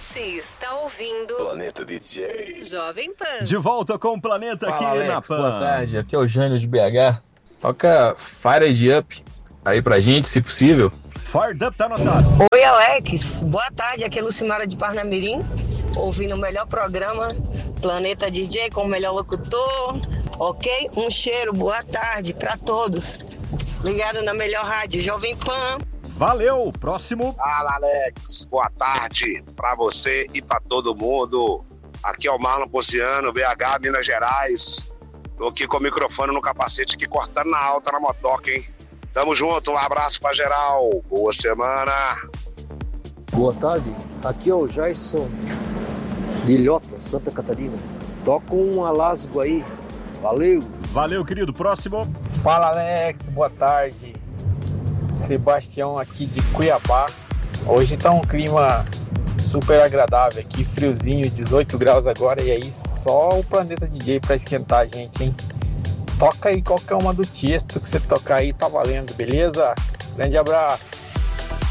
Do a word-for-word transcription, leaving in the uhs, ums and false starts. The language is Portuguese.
Você está ouvindo Planeta D J Jovem Pan. De volta com o Planeta Fala, aqui Alex, na Pan. boa tarde, aqui é o Jânio de B H. Toca Fire It Up aí pra gente, se possível. Fired Up tá anotado. Oi, Alex, boa tarde, aqui é Lucimara de Parnamirim, ouvindo o melhor programa, Planeta D J com o melhor locutor, ok? Um cheiro, boa tarde pra todos. Ligado na melhor rádio, Jovem Pan. Valeu, próximo. Fala, Alex, boa tarde pra você e pra todo mundo. Aqui é o Marlon Posiano, B H, Minas Gerais. Tô aqui com o microfone no capacete, aqui cortando na alta na motoca, hein? Tamo junto, um abraço pra geral. Boa semana. Boa tarde, aqui é o Jason de Ilhota, Santa Catarina. Toca um alasgo aí. Valeu. Valeu, querido. Próximo. Fala, Alex, boa tarde. Sebastião aqui de Cuiabá. Hoje tá um clima super agradável aqui, friozinho, dezoito graus agora, e aí só o Planeta D J pra esquentar a gente, hein? Toca aí qualquer uma do Tiesto que você tocar aí, tá valendo, beleza? Grande abraço.